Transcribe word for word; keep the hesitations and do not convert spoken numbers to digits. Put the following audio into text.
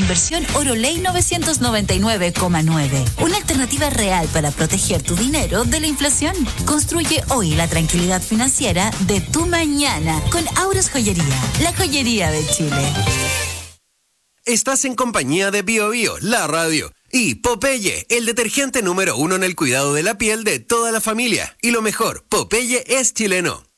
inversión Oroley novecientos noventa y nueve coma nueve. Una alternativa real para proteger tu dinero de la inflación. Construye hoy la tranquilidad financiera de tu mañana con Auros Joyería, la joyería de Chile. Estás en compañía de Bio Bio, la radio, y Popeye, el detergente número uno en el cuidado de la piel de toda la familia. Y lo mejor, Popeye es chileno.